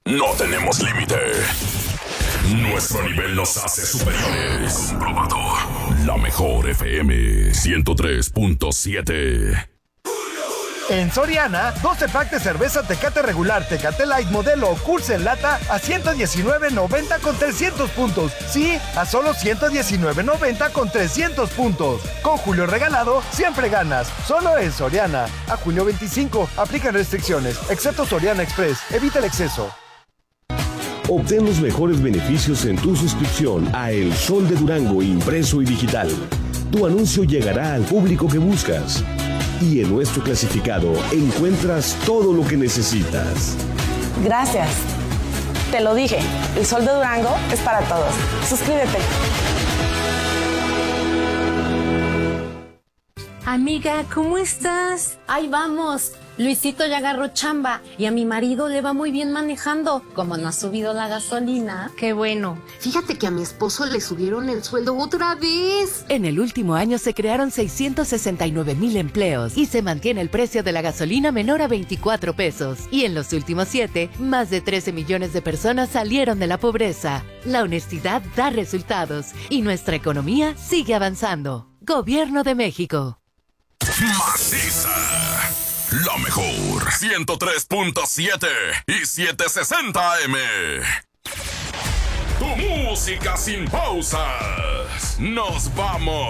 no tenemos límite. Nuestro nivel nos hace superiores. Comprobado. La mejor FM 103.7. En Soriana, 12 pack de cerveza Tecate regular, Tecate Light modelo o Curse en lata a $119.90 con 300 puntos. Sí, a solo $119.90 con 300 puntos. Con Julio regalado, siempre ganas. Solo en Soriana. A junio 25, aplican restricciones, excepto Soriana Express. Evita el exceso. Obtén los mejores beneficios en tu suscripción a El Sol de Durango impreso y digital. Tu anuncio llegará al público que buscas. Y en nuestro clasificado encuentras todo lo que necesitas. Gracias. Te lo dije, El Sol de Durango es para todos. Suscríbete. Amiga, ¿cómo estás? Ahí vamos. Luisito ya agarró chamba y a mi marido le va muy bien manejando. Como no ha subido la gasolina. Qué bueno. Fíjate que a mi esposo le subieron el sueldo otra vez. En el último año se crearon 669,000 empleos y se mantiene el precio de la gasolina menor a 24 pesos. Y en los últimos 7, más de 13 millones de personas salieron de la pobreza. La honestidad da resultados y nuestra economía sigue avanzando. Gobierno de México. Maciza. La mejor 103.7 y 760 AM. Tu música sin pausas. Nos vamos.